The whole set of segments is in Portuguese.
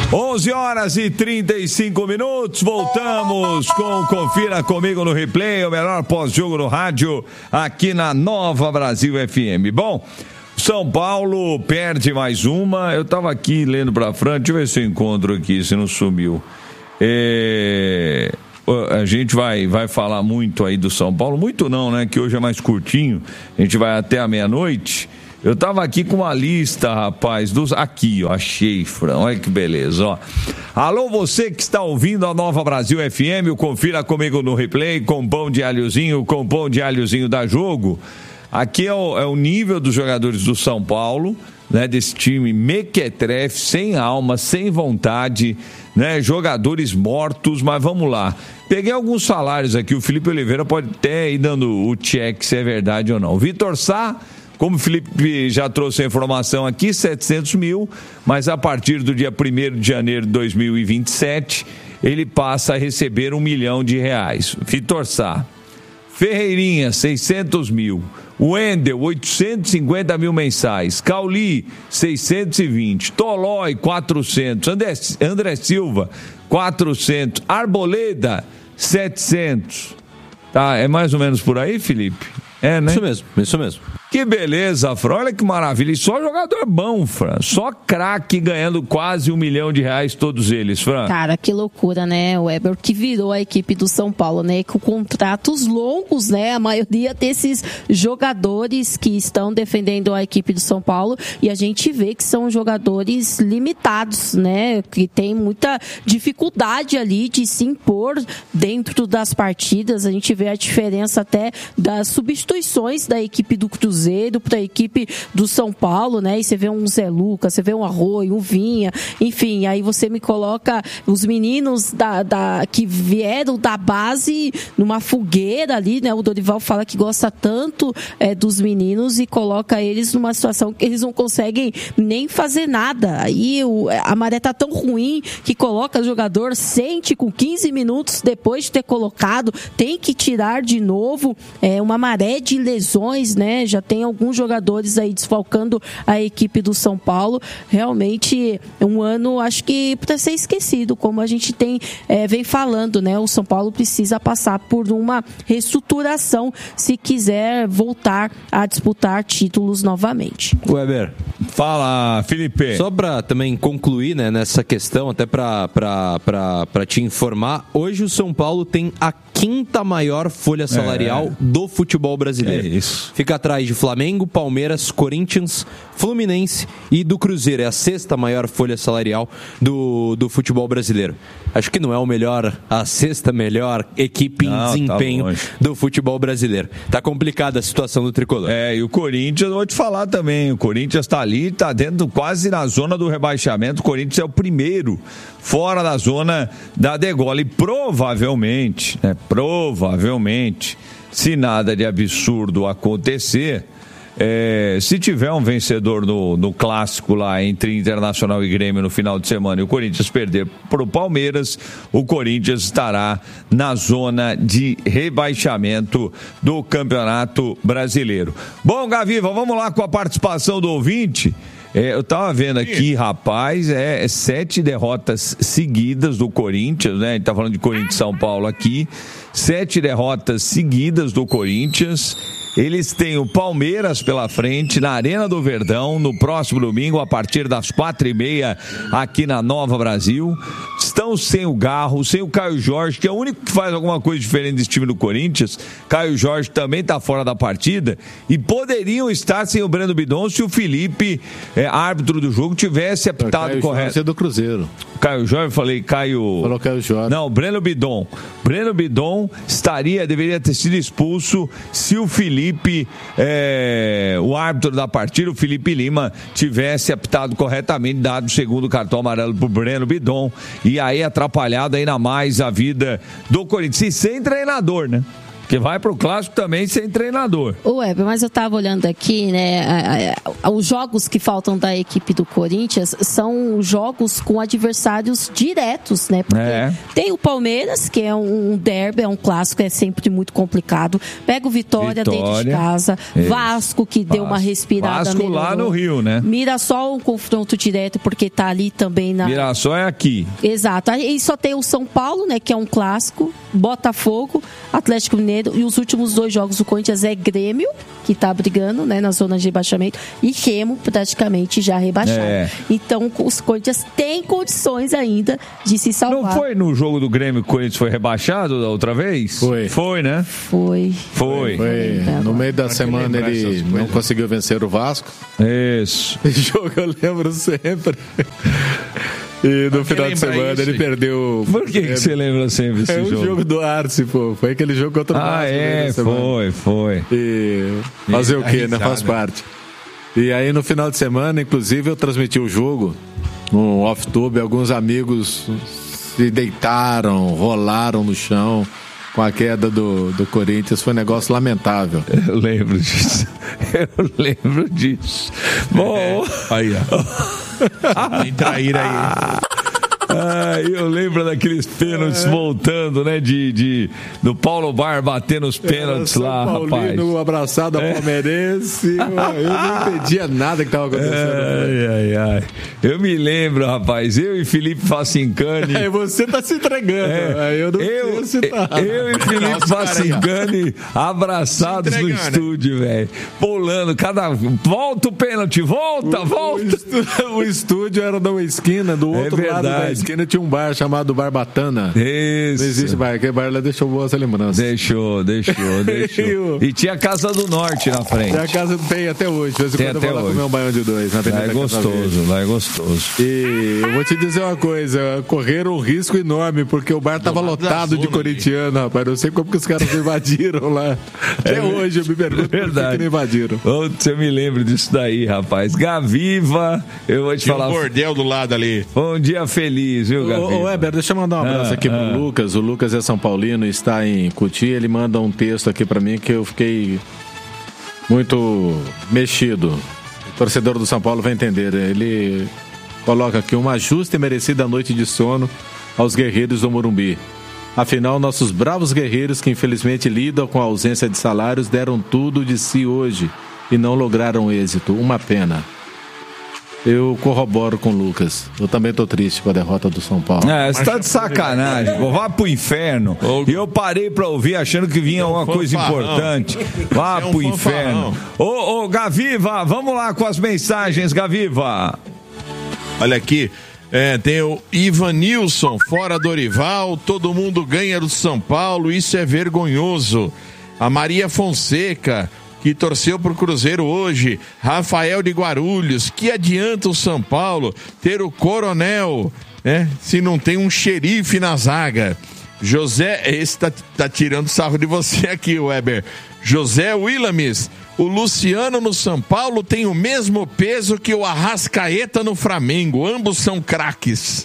11h35, voltamos com Confira Comigo no Replay, o melhor pós-jogo no rádio, aqui na Nova Brasil FM. Bom, São Paulo perde mais uma, eu tava aqui lendo pra Fran, deixa eu ver se eu encontro aqui, se não sumiu. A gente vai falar muito aí do São Paulo, muito não, né, que hoje é mais curtinho, a gente vai até a meia-noite. Eu tava aqui com uma lista, rapaz, aqui, ó, achei, Fran, olha que beleza, ó. Alô, você que está ouvindo a Nova Brasil FM, Confira Comigo no Replay, com pão de alhozinho da Jogo. Aqui é o nível dos jogadores do São Paulo, né, desse time mequetrefe, sem alma, sem vontade, né, jogadores mortos, mas vamos lá. Peguei alguns salários aqui, o Felipe Oliveira pode até ir dando o check se é verdade ou não. Vitor Sá, como o Felipe já trouxe a informação aqui, 700 mil, mas a partir do dia 1º de janeiro de 2027, ele passa a receber R$1 milhão. Vitor Sá. Ferreirinha, 600 mil. Wendel, 850 mil mensais. Cauli, 620. Tolói, 400. André Silva, 400. Arboleda, 700. Tá, é mais ou menos por aí, Felipe? É, né? Isso mesmo. Que beleza, Fran, olha que maravilha, e só jogador bom, Fran, só craque ganhando quase R$1 milhão, todos eles, Fran. Cara, que loucura, né, o Weber, que virou a equipe do São Paulo, né, com contratos longos, né, a maioria desses jogadores que estão defendendo a equipe do São Paulo, e a gente vê que são jogadores limitados, né, que tem muita dificuldade ali de se impor dentro das partidas, a gente vê a diferença até das substituições da equipe do Cruzeiro para a equipe do São Paulo, né? E você vê um Zé Lucas, você vê um Arroio, um Vinha, enfim, aí você me coloca os meninos que vieram da base numa fogueira ali, né? O Dorival fala que gosta tanto dos meninos e coloca eles numa situação que eles não conseguem nem fazer nada. Aí a maré tá tão ruim que coloca o jogador, sente com 15 minutos depois de ter colocado, tem que tirar de novo, uma maré de lesões, né? Já tem alguns jogadores aí desfalcando a equipe do São Paulo. Realmente um ano, acho que para ser esquecido, como a gente vem falando, né? O São Paulo precisa passar por uma reestruturação se quiser voltar a disputar títulos novamente. Weber, fala, Felipe. Só para também concluir, né, nessa questão, até para te informar, hoje o São Paulo tem a 5ª maior folha salarial do futebol brasileiro. É isso. Fica atrás de Flamengo, Palmeiras, Corinthians, Fluminense e do Cruzeiro. É a 6ª maior folha salarial do futebol brasileiro. Acho que não é a 6ª melhor equipe em desempenho do futebol brasileiro. Tá complicada a situação do tricolor. E o Corinthians, eu vou te falar também, o Corinthians tá ali, tá dentro, quase na zona do rebaixamento. O Corinthians é o primeiro fora da zona da degola e provavelmente, se nada de absurdo acontecer, se tiver um vencedor no clássico lá entre Internacional e Grêmio no final de semana e o Corinthians perder para o Palmeiras, o Corinthians estará na zona de rebaixamento do Campeonato Brasileiro. Bom, Gaviva, vamos lá com a participação do ouvinte. Eu tava vendo aqui, rapaz, 7 derrotas seguidas do Corinthians, né? A gente tá falando de Corinthians e São Paulo aqui. 7 derrotas seguidas do Corinthians. Eles têm o Palmeiras pela frente na Arena do Verdão no próximo domingo a partir das 4h30 aqui na Nova Brasil. Estão sem o Garro, sem o Caio Jorge, que é o único que faz alguma coisa diferente desse time do Corinthians. Caio Jorge também está fora da partida e poderiam estar sem o Breno Bidon se o Felipe, árbitro do jogo, tivesse apitado correto. Jorge é do Cruzeiro. Caio Jorge, falei Caio... Falou Caio Jorge. Não, Breno Bidon. Breno Bidon deveria ter sido expulso se o Felipe, o árbitro da partida, o Felipe Lima, tivesse apitado corretamente, dado o segundo cartão amarelo pro Breno Bidon, e aí atrapalhado ainda mais a vida do Corinthians. E sem treinador, né? Porque vai pro clássico também sem treinador. Weber, mas eu tava olhando aqui, né? Os jogos que faltam da equipe do Corinthians são jogos com adversários diretos, né? Porque tem o Palmeiras, que é um derby, é um clássico, é sempre muito complicado. Pega o Vitória dentro de casa. Vasco, que deu uma respirada. Vasco lá no Rio, né? Mirassol, um confronto direto, porque tá ali também na... Mirassol é aqui. Exato. Aí só tem o São Paulo, né? Que é um clássico. Botafogo, Atlético Mineiro, e os últimos 2 jogos do Corinthians é Grêmio, que tá brigando, né, na zona de rebaixamento, e Remo praticamente já rebaixado. Então os Corinthians têm condições ainda de se salvar. Não foi no jogo do Grêmio que o Corinthians foi rebaixado da outra vez? Foi, né? Foi. No meio da semana ele não conseguiu vencer o Vasco. Isso. Esse jogo eu lembro sempre. E no final de semana ele perdeu. Por que você lembra sempre esse jogo? É o jogo do Arce, pô. Foi aquele jogo contra o Vasco. Foi. E fazer o quê, né? Faz parte. E aí no final de semana, inclusive, eu transmiti o jogo no off-tube. Alguns amigos se deitaram, rolaram no chão com a queda do Corinthians. Foi um negócio lamentável. Eu lembro disso. Bom, aí, ó. Tem traíra aí. Eu lembro daqueles pênaltis voltando, né? Do Paulo Bar batendo os pênaltis lá, rapaz. Abraçado ao palmeirense. Eu não entendia nada que estava acontecendo. Eu me lembro, rapaz. Eu e Felipe Facincani. Você tá se entregando. Eu e Felipe Facincani abraçados no estúdio, velho. Pulando, volta o pênalti, volta. O estúdio era da esquina, do outro lado da esquina tinha um bar chamado Barbatana. Isso. Não existe bar, aquele bar lá deixou boas lembranças. Deixou. E tinha a Casa do Norte na frente. A casa tem até hoje. De vez em quando eu vou lá comer um baião de 2. Lá é gostoso. E eu vou te dizer uma coisa, correram um risco enorme, porque o bar tava lotado de corintiano, rapaz. Não sei como que os caras invadiram lá. Até hoje eu me pergunto por que não invadiram. Você me lembra disso daí, rapaz. Gaviva, eu vou te falar. Tinha um bordel do lado ali. Um dia feliz, viu, Gaviva? Ô, Weber, deixa eu mandar um abraço aqui pro Lucas. O Lucas é São Paulino, está em Cuti. Ele manda um texto aqui pra mim que eu fiquei muito mexido. O torcedor do São Paulo vai entender. Ele coloca aqui uma justa e merecida noite de sono aos guerreiros do Morumbi. Afinal, nossos bravos guerreiros, que infelizmente lidam com a ausência de salários, deram tudo de si hoje e não lograram êxito. Uma pena. Eu corroboro com o Lucas. Eu também tô triste com a derrota do São Paulo. Você tá de sacanagem. Vá pro inferno. E eu parei pra ouvir achando que vinha uma coisa importante. Vá pro inferno. Ô, Gaviva, vamos lá com as mensagens, Gaviva. Olha aqui. Tem o Ivanilson, fora Dorival, todo mundo ganha do São Paulo, isso é vergonhoso. A Maria Fonseca, que torceu pro Cruzeiro hoje. Rafael de Guarulhos, que adianta o São Paulo ter o Coronel, se não tem um xerife na zaga. José, esse tá tirando sarro de você aqui, Weber. José Willames, o Luciano no São Paulo tem o mesmo peso que o Arrascaeta no Flamengo. Ambos são craques.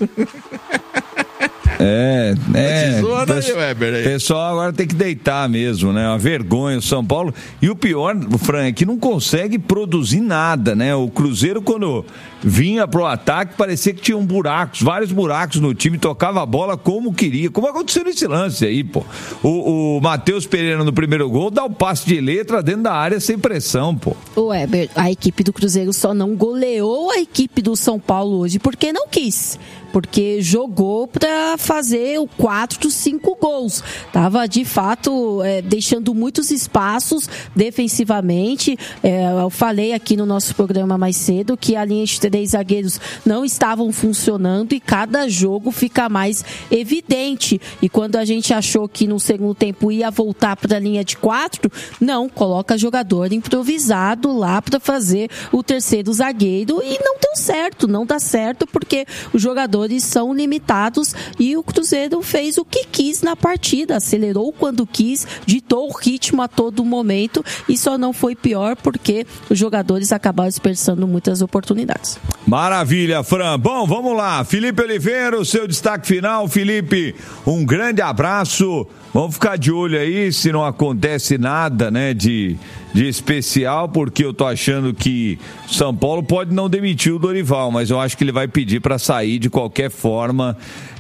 Pessoal agora tem que deitar mesmo, né? Uma vergonha o São Paulo. E o pior, Fran, é que não consegue produzir nada, né? O Cruzeiro, quando vinha pro ataque, parecia que tinha vários buracos no time, tocava a bola como queria. Como aconteceu nesse lance aí, pô? O Matheus Pereira no primeiro gol dá o passe de letra dentro da área sem pressão, pô. O Weber, a equipe do Cruzeiro só não goleou a equipe do São Paulo hoje porque não quis. Porque jogou para fazer o 4, 5 gols. Tava, de fato, deixando muitos espaços defensivamente. Eu falei aqui no nosso programa mais cedo que a linha de 3 zagueiros não estavam funcionando e cada jogo fica mais evidente. E quando a gente achou que no segundo tempo ia voltar para a linha de 4, não, coloca jogador improvisado lá para fazer o terceiro zagueiro e não deu certo. Não dá certo porque os jogadores jogadores são limitados e o Cruzeiro fez o que quis na partida, acelerou quando quis, ditou o ritmo a todo momento e só não foi pior porque os jogadores acabaram desperdiçando muitas oportunidades. Maravilha, Fran. Bom, vamos lá. Felipe Oliveira, o seu destaque final. Felipe, um grande abraço. Vamos ficar de olho aí se não acontece nada, né, de especial, porque eu tô achando que São Paulo pode não demitir o Dorival, mas eu acho que ele vai pedir para sair de qualquer forma.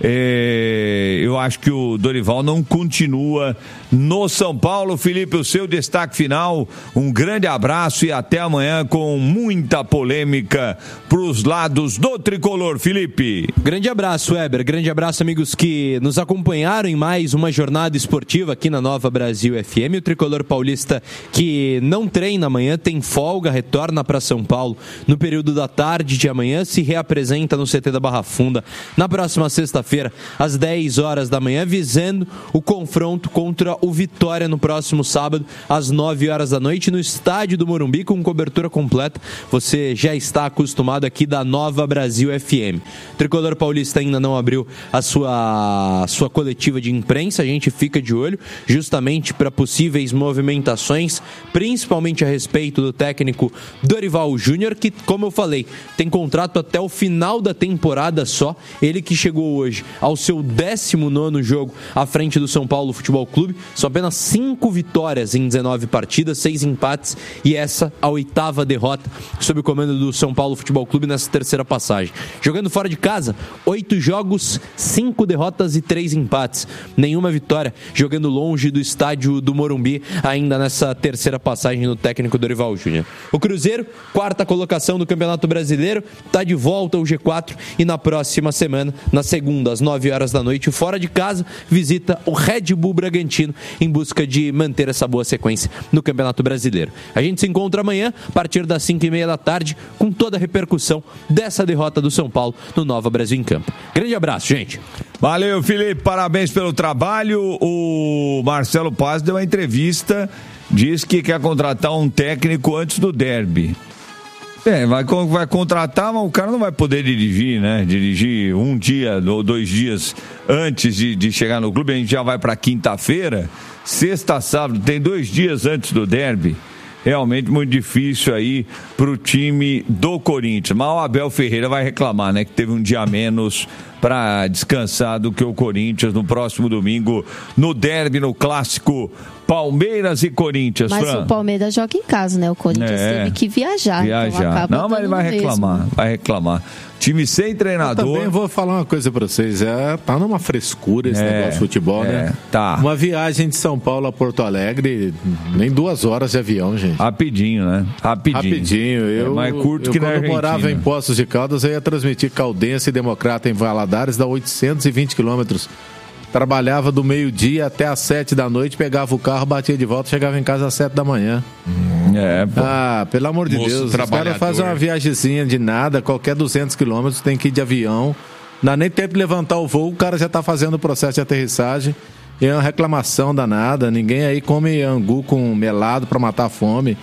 Eu acho que o Dorival não continua no São Paulo. Felipe, o seu destaque final. Um grande abraço e até amanhã com muita polêmica pros lados do tricolor, Felipe. Grande abraço, Weber. Grande abraço, amigos que nos acompanharam em mais uma jornada esportiva aqui na Nova Brasil FM. O tricolor paulista que não treina amanhã, tem folga, retorna para São Paulo no período da tarde de amanhã, se reapresenta no CT da Barra Funda na próxima sexta-feira, às 10 horas da manhã, visando o confronto contra o Vitória no próximo sábado, às 9 horas da noite, no estádio do Morumbi, com cobertura completa. Você já está acostumado aqui da Nova Brasil FM. O tricolor paulista ainda não abriu a sua coletiva de imprensa, a gente fica de olho justamente para possíveis movimentações, principalmente a respeito do técnico Dorival Júnior, que, como eu falei, tem contrato até o final da temporada só. Ele que chegou hoje ao seu 19º jogo à frente do São Paulo Futebol Clube. São apenas 5 vitórias em 19 partidas, 6 empates e essa a 8ª derrota sob o comando do São Paulo Futebol Clube nessa terceira passagem. Jogando fora de casa, 8 jogos, 5 derrotas e 3 empates. Nenhuma vitória, jogando longe do estádio do Morumbi ainda nessa terceira passagem no técnico Dorival Júnior. O Cruzeiro, 4ª colocação do Campeonato Brasileiro, está de volta ao G4 e na próxima semana, na segunda, às 9 horas da noite, fora de casa, visita o Red Bull Bragantino em busca de manter essa boa sequência no Campeonato Brasileiro. A gente se encontra amanhã, a partir das 5h30 da tarde, com toda a repercussão dessa derrota do São Paulo no Nova Brasil em Campo. Grande abraço, gente. Valeu, Felipe, parabéns pelo trabalho. O Marcelo Paz deu uma entrevista, diz que quer contratar um técnico antes do derby. Vai contratar, mas o cara não vai poder dirigir, né? Dirigir um dia ou 2 dias antes de chegar no clube. A gente já vai para quinta-feira, sexta, sábado, tem 2 dias antes do derby. Realmente muito difícil aí pro time do Corinthians. Mas o Abel Ferreira vai reclamar, né? Que teve um dia a menos para descansar do que o Corinthians no próximo domingo, no derby, no clássico Palmeiras e Corinthians. Mas Fran, o Palmeiras joga em casa, né? O Corinthians teve que viajar. Então acaba não, mas ele vai reclamar, vai reclamar. Time sem treinador. Eu também vou falar uma coisa pra vocês, tá numa frescura esse negócio de futebol, né? Tá. Uma viagem de São Paulo a Porto Alegre, nem 2 horas de avião, gente. Rapidinho, né? Rapidinho. Eu, mais curto que na Argentina. Quando morava em Poços de Caldas, eu ia transmitir Caldense e Democrata em Valadares, dá 820 quilômetros. Trabalhava do meio-dia até às 7 da noite, pegava o carro, batia de volta, chegava em casa às 7 da manhã. Pelo amor de Deus, os caras fazem uma viagemzinha de nada, qualquer 200 quilômetros tem que ir de avião, não dá nem tempo de levantar o voo, o cara já está fazendo o processo de aterrissagem, e é uma reclamação danada, ninguém aí come angu com melado para matar a fome,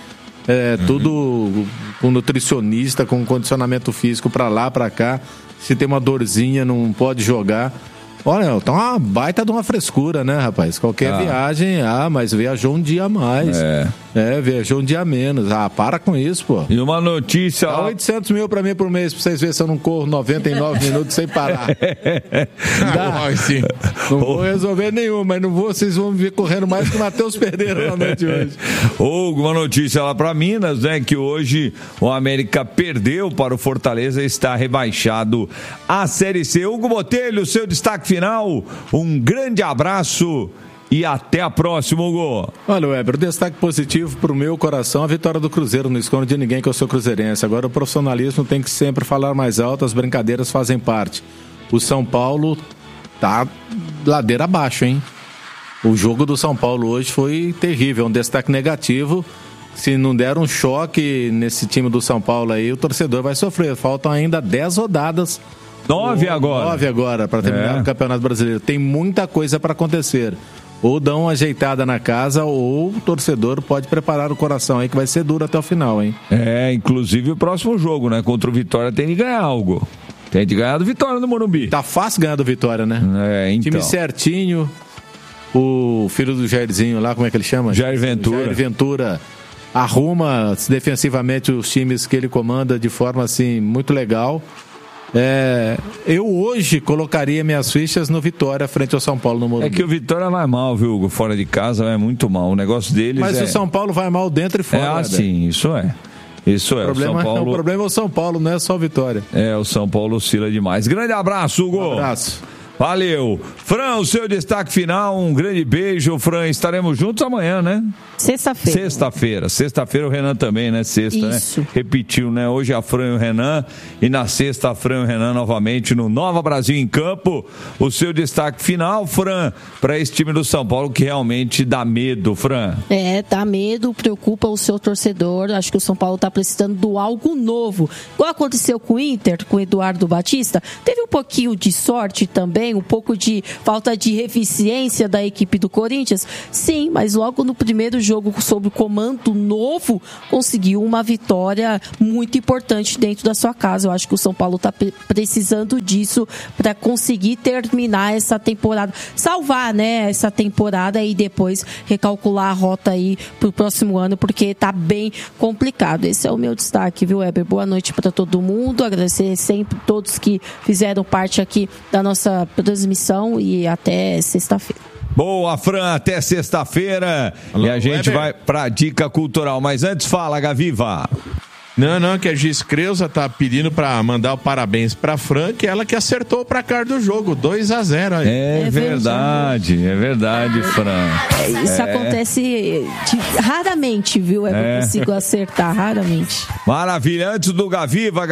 tudo com nutricionista, com condicionamento físico para lá, para cá, se tem uma dorzinha não pode jogar. Olha, tá uma baita de uma frescura, né, rapaz? Qualquer viagem, mas viajou um dia a mais. Viajou um dia a menos. Para com isso, pô. E uma notícia... Dá 800 mil pra mim por mês, pra vocês verem se eu não corro 99 minutos sem parar. Não vou resolver nenhum, mas vocês vão me ver correndo mais que o Matheus Pereira na noite de hoje. Uma notícia lá pra Minas, né, que hoje o América perdeu para o Fortaleza e está rebaixado à Série C. Hugo Botelho, seu destaque final, um grande abraço e até a próxima, Hugo. Olha, Weber, destaque positivo pro meu coração, a vitória do Cruzeiro, não escondo de ninguém que eu sou cruzeirense. Agora o profissionalismo tem que sempre falar mais alto, as brincadeiras fazem parte. O São Paulo tá ladeira abaixo, hein? O jogo do São Paulo hoje foi terrível, um destaque negativo. Se não der um choque nesse time do São Paulo aí, o torcedor vai sofrer. Faltam ainda 10 rodadas. 9 agora. 9 agora para terminar o Campeonato Brasileiro. Tem muita coisa para acontecer. Ou dão uma ajeitada na casa, ou o torcedor pode preparar o coração aí, que vai ser duro até o final, hein? Inclusive o próximo jogo, né? Contra o Vitória tem que ganhar algo. Tem de ganhar do Vitória no Morumbi. Tá fácil ganhar do Vitória, né? Então. Time certinho. O filho do Jairzinho lá, como é que ele chama? Jair Ventura arruma defensivamente os times que ele comanda de forma assim muito legal. Eu hoje colocaria minhas fichas no Vitória frente ao São Paulo no Morumbi. É que o Vitória vai mal, viu, Hugo? Fora de casa vai muito mal. O negócio deles Mas o São Paulo vai mal dentro e fora. Sim, isso é. Isso é. O problema é o São Paulo, não é só o Vitória. O São Paulo oscila demais. Grande abraço, Hugo. Um abraço. Valeu. Fran, o seu destaque final, um grande beijo. Fran, estaremos juntos amanhã, né? Sexta-feira. Sexta-feira o Renan também, né? Sexta, isso. Né? Repetiu, né? Hoje a Fran e o Renan. E na sexta a Fran e o Renan novamente no Nova Brasil em Campo. O seu destaque final, Fran, para esse time do São Paulo que realmente dá medo, Fran. Dá medo, preocupa o seu torcedor. Acho que o São Paulo está precisando de algo novo. Igual aconteceu com o Inter, com o Eduardo Batista. Teve um pouquinho de sorte também, um pouco de falta de eficiência da equipe do Corinthians. Sim, mas logo no primeiro jogo sob comando novo, conseguiu uma vitória muito importante dentro da sua casa. Eu acho que o São Paulo está precisando disso para conseguir terminar essa temporada, salvar, né, essa temporada e depois recalcular a rota aí para o próximo ano, porque está bem complicado. Esse é o meu destaque, viu, Weber? Boa noite para todo mundo, agradecer sempre todos que fizeram parte aqui da nossa transmissão e até sexta-feira. Boa, Fran, até sexta-feira. E a gente vai pra dica cultural. Mas antes, fala, Gaviva. Não, que a Giz Creuza tá pedindo pra mandar o parabéns pra Fran, que ela que acertou o placar do jogo, 2-0 aí. É verdade, Fran. Isso acontece raramente, viu? Eu consigo acertar, raramente. Maravilha, antes do Gaviva,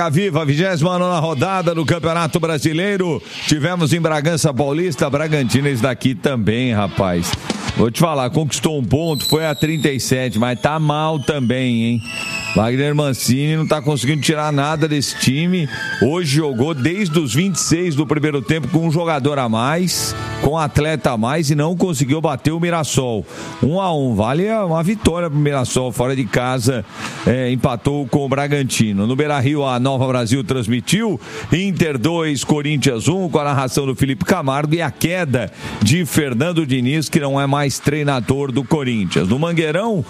29ª rodada do Campeonato Brasileiro. Tivemos em Bragança Paulista, Bragantino, esse daqui também, rapaz. Vou te falar, conquistou um ponto, foi a 37, mas tá mal também, hein? Wagner Mancini não tá conseguindo tirar nada desse time. Hoje jogou desde os 26 do primeiro tempo com um jogador a mais, com um atleta a mais e não conseguiu bater o Mirassol. 1-1, vale uma vitória pro Mirassol fora de casa, empatou com o Bragantino. No Beira-Rio, a Nova Brasil transmitiu Inter 2, Corinthians 1, com a narração do Felipe Camargo e a queda de Fernando Diniz, que não é mais treinador do Corinthians. No Mangueirão,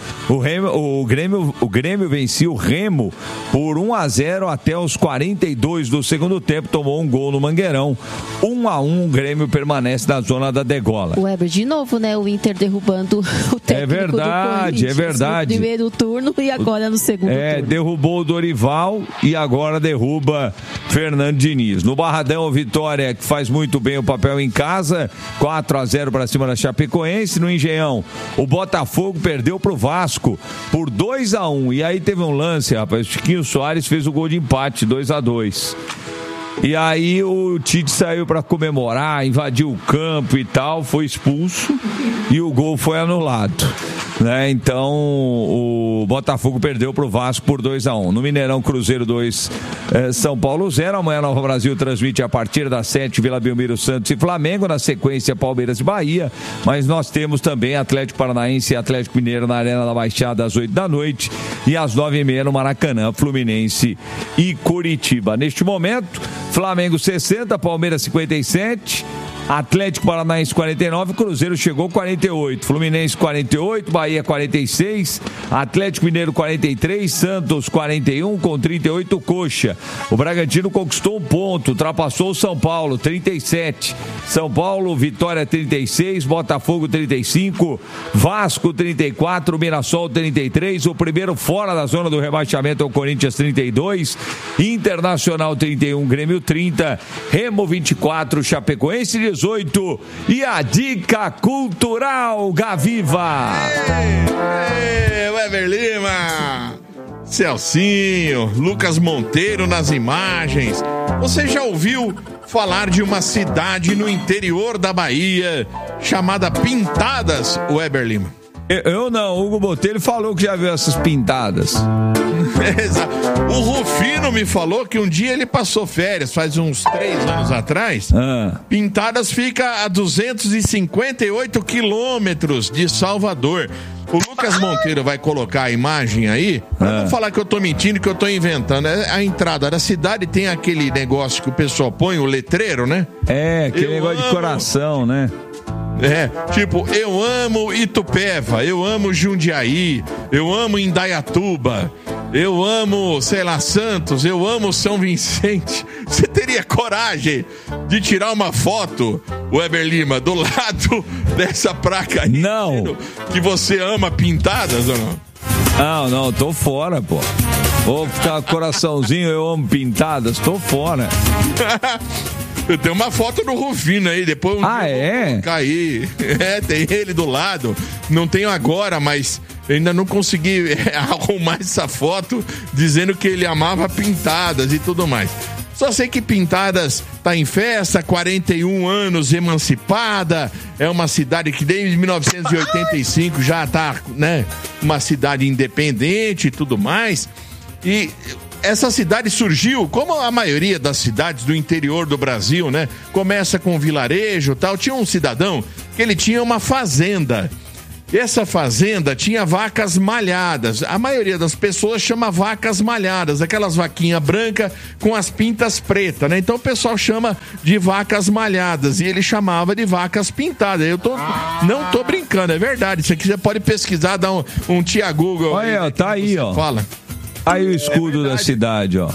o Grêmio venceu o Remo por 1-0 até os 42 do segundo tempo, tomou um gol no Mangueirão. 1-1, o Grêmio permanece na zona da degola. O Weber, de novo, né? O Inter derrubando o técnico do Corinthians. É verdade. No primeiro turno e agora no segundo turno. Derrubou o Dorival e agora derruba Fernando Diniz. No Barradão, o Vitória, que faz muito bem o papel em casa, 4-0 para cima da Chapecoense. No Engenhão, o Botafogo perdeu pro Vasco por 2-1. E aí teve um lance, rapaz, o Chiquinho Soares fez o gol de empate, 2-2. E aí o Tite saiu para comemorar, invadiu o campo e tal, foi expulso e o gol foi anulado, né? Então o Botafogo perdeu pro Vasco por 2-1. No Mineirão, Cruzeiro 2, São Paulo 0. Amanhã Nova Brasil transmite a partir das 7, Vila Belmiro, Santos e Flamengo. Na sequência, Palmeiras e Bahia. Mas nós temos também Atlético Paranaense e Atlético Mineiro na Arena da Baixada às 8 da noite e às 9h30 no Maracanã, Fluminense e Curitiba. Neste momento, Flamengo 60, Palmeiras 57, Atlético Paranaense 49, Cruzeiro chegou 48, Fluminense 48, Bahia 46, Atlético Mineiro 43, Santos 41 com 38 Coxa. O Bragantino conquistou um ponto, ultrapassou o São Paulo 37, São Paulo, Vitória 36, Botafogo 35, Vasco 34, Mirassol 33, o primeiro fora da zona do rebaixamento é o Corinthians 32, Internacional 31, Grêmio 30, Remo 24, Chapecoense 18. E a dica cultural, Gaviva. Weber Lima, Celcinho, Lucas Monteiro nas imagens. Você já ouviu falar de uma cidade no interior da Bahia chamada Pintadas, Weber Lima? Eu não, o Hugo Botelho falou que já viu essas pintadas. O Rufino me falou que um dia ele passou férias, faz uns 3 anos atrás. Pintadas fica a 258 quilômetros de Salvador. O Lucas Monteiro vai colocar a imagem aí. Não vou falar que eu tô mentindo, que eu tô inventando. A entrada da cidade tem aquele negócio que o pessoal põe, o letreiro, né? Aquele negócio de coração, né? Tipo, eu amo Itupeva, eu amo Jundiaí, eu amo Indaiatuba, eu amo, sei lá, Santos, eu amo São Vicente. Você teria coragem de tirar uma foto, Weber Lima, do lado dessa placa aí? Não. Que você ama pintadas ou não? Não, tô fora, pô. Vou ficar coraçãozinho, eu amo pintadas, tô fora. Eu tenho uma foto do Rufino aí, depois vou colocar aí. Tem ele do lado. Não tenho agora, mas ainda não consegui arrumar essa foto dizendo que ele amava pintadas e tudo mais. Só sei que Pintadas tá em festa, 41 anos, emancipada. É uma cidade que desde 1985 já tá, né, uma cidade independente e tudo mais. E essa cidade surgiu, como a maioria das cidades do interior do Brasil, né? Começa com um vilarejo e tal. Tinha um cidadão que ele tinha uma fazenda. Essa fazenda tinha vacas malhadas. A maioria das pessoas chama vacas malhadas, aquelas vaquinhas brancas com as pintas pretas, né? Então o pessoal chama de vacas malhadas e ele chamava de vacas pintadas. Não tô brincando, é verdade. Isso aqui você pode pesquisar, dar um tia Google. Olha, tá aí, ó. Fala. Aí o escudo da cidade, ó.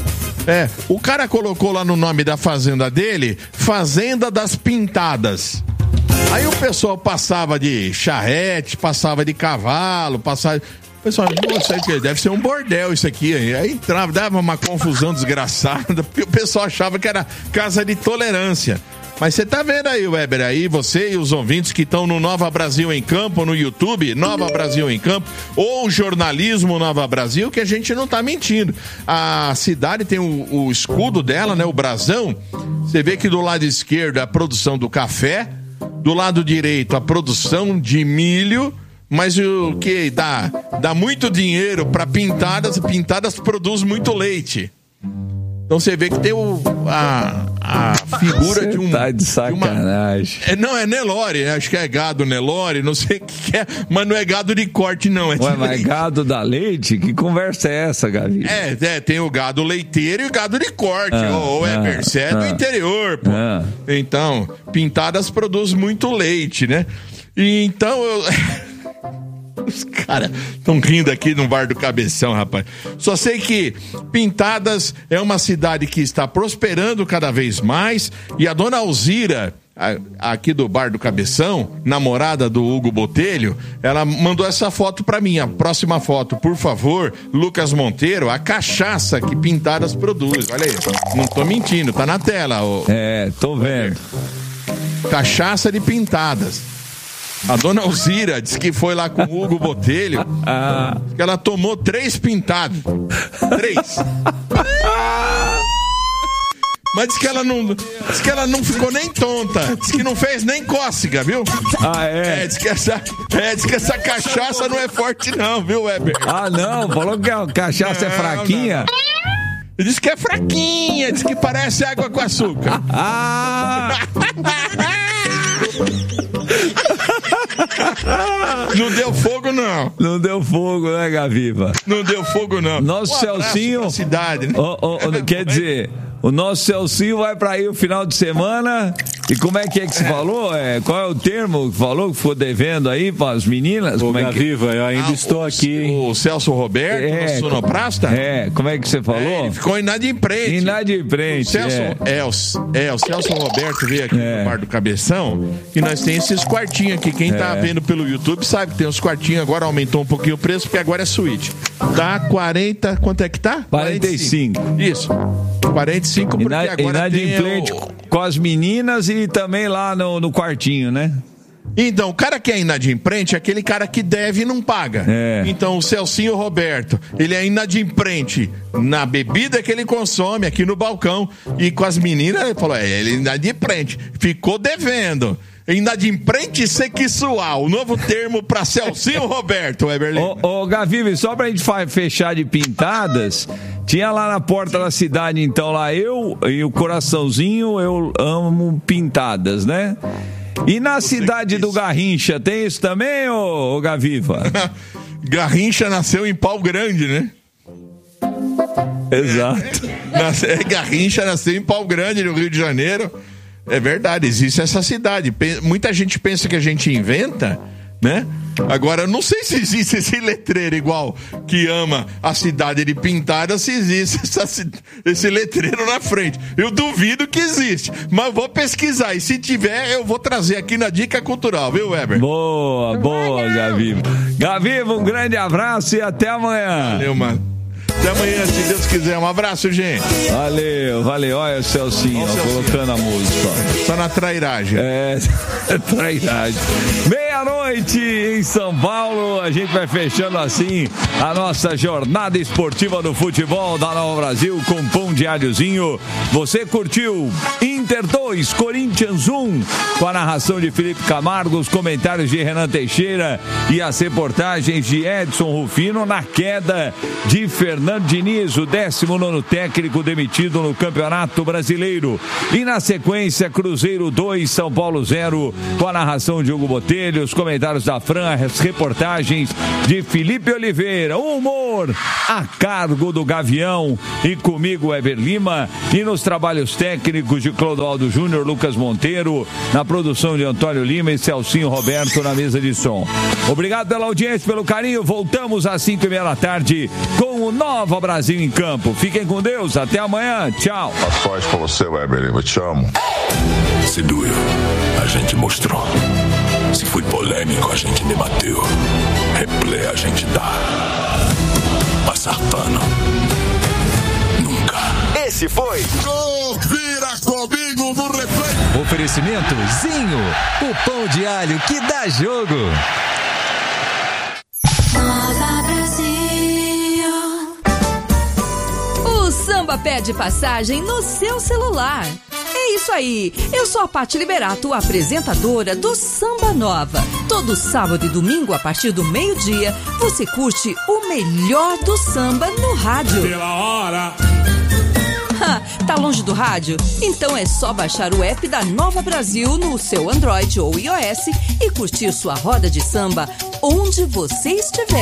O cara colocou lá no nome da fazenda dele, Fazenda das Pintadas. Aí o pessoal passava de charrete, passava de cavalo, passava... O pessoal, deve ser um bordel isso aqui. Aí entrava, dava uma confusão desgraçada, porque o pessoal achava que era casa de tolerância. Mas você tá vendo aí, Weber, aí você e os ouvintes que estão no Nova Brasil em Campo, no YouTube, Nova Brasil em Campo, ou Jornalismo Nova Brasil, que a gente não tá mentindo. A cidade tem o escudo dela, né, o brasão. Você vê que do lado esquerdo é a produção do café, do lado direito a produção de milho, mas o que dá muito dinheiro para Pintadas produz muito leite. Então você vê que tem a figura de um... Tá de sacanagem. Não, é Nelore, acho que é gado Nelore, não sei o que é, mas não é gado de corte, não. Mas gado da leite? Que conversa é essa, Gavi? Tem o gado leiteiro e o gado de corte. Você é do interior, pô. Então, Pintadas produz muito leite, né? E então Os caras estão rindo aqui no Bar do Cabeção, rapaz. Só sei que Pintadas é uma cidade que está prosperando cada vez mais. E a dona Alzira, aqui do Bar do Cabeção, namorada do Hugo Botelho, ela mandou essa foto pra mim. A próxima foto, por favor, Lucas Monteiro, a cachaça que Pintadas produz. Olha aí, não tô mentindo, tá na tela. Tô vendo. Cachaça de Pintadas. A dona Alzira disse que foi lá com o Hugo Botelho, que ela tomou 3 pintadas. 3. Mas disse que ela não ficou nem tonta. Disse que não fez nem cócega, viu? Diz que essa cachaça não é forte não, viu, Weber? Não, falou que a cachaça é fraquinha. Ele disse que é fraquinha, disse que parece água com açúcar. Não deu fogo, não. Não deu fogo, né, Gaviva? Não deu fogo, não. Nosso Celcinho... cidade, né? Quer dizer, o nosso Celcinho vai pra aí o final de semana. E como é que você falou? Qual é o termo que falou que ficou devendo aí para as meninas? Ô, Gaviva, eu ainda estou aqui. O Celso Roberto, nosso sonoplasta? Como é que você falou? Ele ficou inadimplente. Inadimplente, o Celso Roberto veio aqui no Bar do Cabeção e nós temos esses quartinhos aqui. Quem tá vendo pelo YouTube sabe que tem uns quartinhos, agora aumentou um pouquinho o preço, porque agora é suíte. Tá 40, quanto é que tá? 45. Isso. 45 porque agora inadimplente com as meninas e também lá no quartinho, né? Então, o cara que é inadimplente é aquele cara que deve e não paga. Então, o Celcinho Roberto, ele é inadimplente na bebida que ele consome aqui no balcão. E com as meninas, ele falou, ele é inadimplente. Ficou devendo. Inadimplente sexual, o novo termo para Celcinho Roberto, Everlin. Ô, Gavive, só pra gente fechar de Pintadas, tinha lá na porta da cidade, então, lá eu e o coraçãozinho, eu amo Pintadas, né? E na cidade do Garrincha, tem isso também, ô Gaviva? Garrincha nasceu em Pau Grande, né? Exato. Garrincha nasceu em Pau Grande, no Rio de Janeiro. É verdade, existe essa cidade. Muita gente pensa que a gente inventa, né? Agora, eu não sei se existe esse letreiro igual que ama a cidade de Pintada, se existe esse letreiro na frente. Eu duvido que existe, mas vou pesquisar. E se tiver, eu vou trazer aqui na Dica Cultural, viu, Weber? Boa, Gaviva. Gaviva, um grande abraço e até amanhã. Valeu, mano. Até amanhã, se Deus quiser. Um abraço, gente. Valeu. Olha o Celcinho, colocando a música. Só na trairagem. Trairagem. Meia-noite em São Paulo. A gente vai fechando assim a nossa jornada esportiva do futebol da Nova Brasil com pão diáriozinho. Você curtiu Inter 2, Corinthians 1, com a narração de Felipe Camargo, os comentários de Renan Teixeira e as reportagens de Edson Rufino na queda de Fernando Diniz, o 19º técnico demitido no Campeonato Brasileiro. E na sequência, Cruzeiro 2, São Paulo 0, com a narração de Hugo Botelho, os comentários da Fran, as reportagens de Felipe Oliveira, o humor a cargo do Gavião e comigo, Ever Lima, e nos trabalhos técnicos de Clodoaldo Júnior, Lucas Monteiro, na produção de Antônio Lima e Celcinho Roberto na mesa de som. Obrigado pela audiência, pelo carinho. Voltamos às 5:30 da tarde com o Nova Brasil em Campo. Fiquem com Deus, até amanhã, tchau. As paz pra você, Weber, eu te amo. Se doeu, a gente mostrou. Se foi polêmico, a gente debateu. Replay a gente dá. Passar pano, nunca. Esse foi Confira comigo no replay. Oferecimento Zinho, o pão de alho que dá jogo. O samba pede passagem no seu celular. É isso aí, eu sou a Pati Liberato, apresentadora do Samba Nova. Todo sábado e domingo, a partir do meio-dia, você curte o melhor do samba no rádio. Pela hora. Tá longe do rádio? Então é só baixar o app da Nova Brasil no seu Android ou iOS e curtir sua roda de samba onde você estiver.